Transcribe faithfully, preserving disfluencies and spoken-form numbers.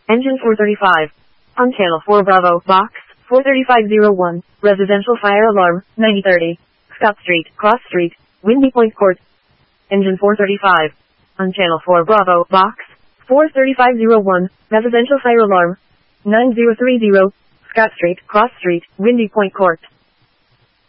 Engine four thirty-five. On channel four Bravo, box four thirty-five oh one, residential fire alarm, ninety thirty. Scott Street, Cross Street, Windy Point Court. Engine four thirty-five. On channel four Bravo, box four thirty-five oh one, residential fire alarm, nine zero three zero, Scott Street, Cross Street, Windy Point Court.